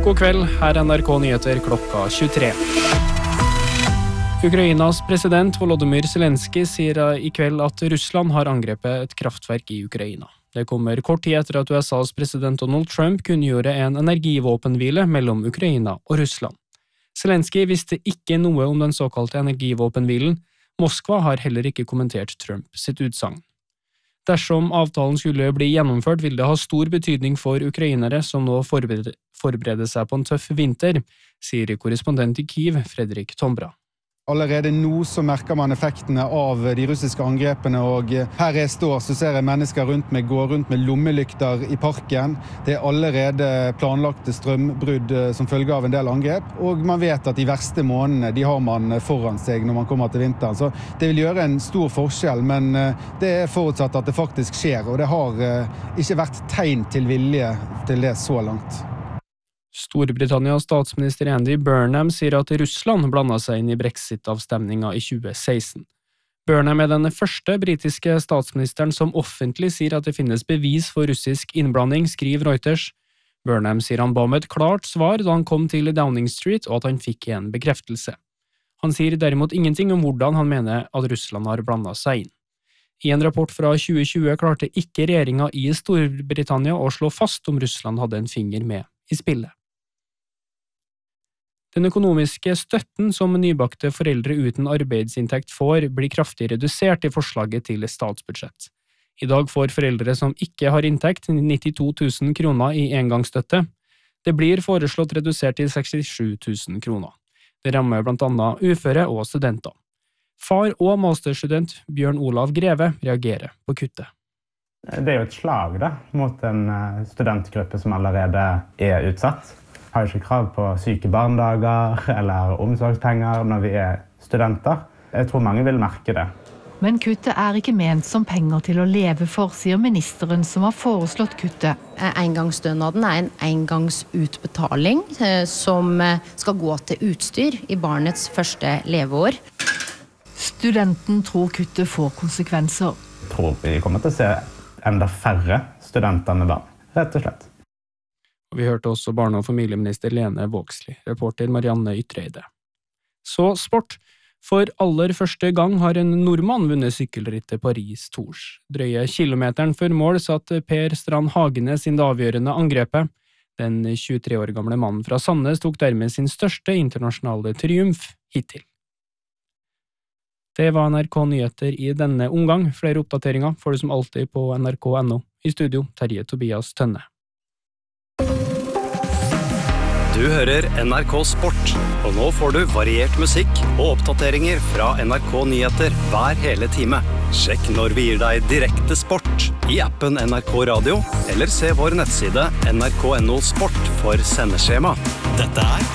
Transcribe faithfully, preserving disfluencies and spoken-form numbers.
God kveld, her er N R K Nyheter klokka tjuetre. Ukrainas president Volodymyr Zelensky sier i kveld at Russland har angrepet et kraftverk i Ukraina. Det kommer kort tid etter at U S A's president Donald Trump kunngjorde en energivåpenhvile mellom Ukraina og Russland. Zelensky visste ikke noe om den såkalte energivåpenhvilen. Moskva har heller ikke kommentert Trump sitt utsagn. Dersom avtalen skulle bli gjennomført, vil det ha stor betydning for ukrainere som nå forbereder, forbereder seg på en tøff vinter, sier korrespondent i Kyiv, Fredrik Tombra. Allerede nå så merker man effektene av de russiske angrepene, og her jeg står så ser jeg mennesker rundt meg gå rundt med lommelykter i parken. Det er allerede planlagte strømbrudd som følge av en del angrep, og man vet at de verste månedene de har man foran seg når man kommer til vinteren. Så det vil gjøre en stor forskjell, men det er forutsatt at det faktisk skjer, og det har ikke vært tegn til vilje til det så langt. Storbritannias statsminister Andy Burnham sier at Russland blandet seg inn i Brexit-avstemningen i tjue seksten. Burnham er den første britiske statsministeren som offentlig sier at det finnes bevis for russisk innblanding, skriver Reuters. Burnham sier han ba om et klart svar da han kom til Downing Street, og at han fikk en bekreftelse. Han sier derimot ingenting om hvordan han mener at Russland har blandet seg inn. I en rapport fra tjue tjue klarte ikke regjeringen i Storbritannia å slå fast om Russland hadde en finger med i spillet. Den økonomiske støtten som nybakte foreldre uten arbeidsinntekt får, blir kraftig redusert i forslaget til statsbudsjett. I dag får foreldre som ikke har inntekt nittito tusen kroner i engangsstøtte. Det blir foreslått redusert til sekstisju tusen kroner. Det rammer blant annet uføre og studenter. Far og masterstudent Bjørn Olav Greve reagerer på kuttet. Det er jo et slag da, mot en studentgruppe som allerede er utsatt. Har ikke krav på syke barndager eller omsorgspenger når vi er studenter. Jeg tror mange vil merke det. Men kuttet er ikke ment som penger til å leve for, sier ministeren som har foreslått kuttet. Engangsstønaden er en engangsutbetaling som skal gå til utstyr i barnets første leveår. Studenten tror kuttet får konsekvenser. Jeg tror vi kommer til å se enda færre studenter med barn, rett og slett. Og vi hørte også barne- og familieminister Lene Vågslid, reporter Marianne Ytreide. Så sport. For aller første gang har en nordmann vunnet sykkelrittet Paris-Tours. Drøye kilometeren før mål satt Per Strand Hagenes inn det avgjørende angrepet. Den tjuetre år gamle mannen fra Sandnes tok dermed sin største internasjonale triumf hittil. Det var N R K Nyheter i denne omgang. Flere oppdateringer får du som alltid på N R K punktum N O. I studio, Terje Tobias Tønne. Du hører N R K Sport, og nå får du variert musikk og oppdateringer fra N R K Nyheter hver hele time. Sjekk når vi gir deg direkte sport i appen N R K Radio, eller se vår nettside N R K punktum N O Sport for sendeskjema. Dette er